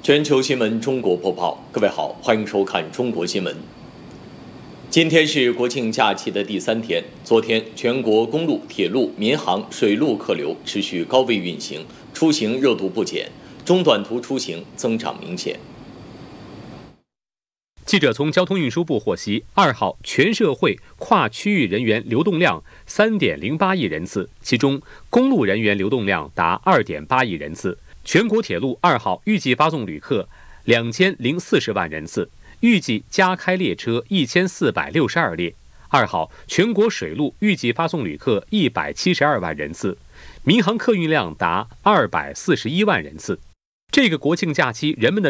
全球新闻中国播报，各位好，欢迎收看中国新闻。今天是国庆假期的第3天，昨天全国公路、铁路、民航、水陆客流持续高位运行，出行热度不减，中短途出行增长明显。 记者从交通运输部获悉，2号全社会跨区域人员流动量 3.08 亿人次，其中公路人员流动量达 2.8 亿人次。全国铁路2号预计发送旅客2040万人次，预计加开列车1462列。2号全国水路预计发送旅客172万人次，民航客运量达241万人次。这个国庆假期，人们的